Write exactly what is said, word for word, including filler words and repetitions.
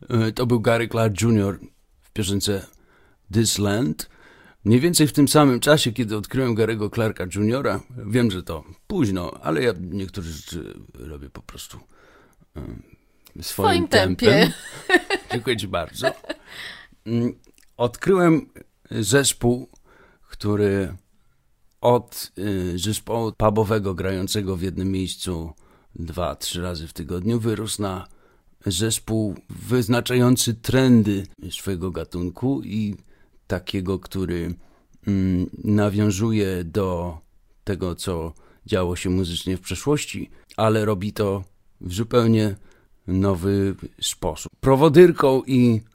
To był Gary Clark junior w piosence This Land. Mniej więcej w tym samym czasie, kiedy odkryłem Gary'ego Clarka juniora, wiem, że to późno, ale ja niektóre rzeczy robię po prostu um, swoim, swoim tempem. Dziękuję ci bardzo. Odkryłem zespół, który od y, zespołu pubowego grającego w jednym miejscu dwa, trzy razy w tygodniu wyrósł na zespół wyznaczający trendy swojego gatunku i takiego, który mm, nawiązuje do tego, co działo się muzycznie w przeszłości, ale robi to w zupełnie nowy sposób. Prowodyrką i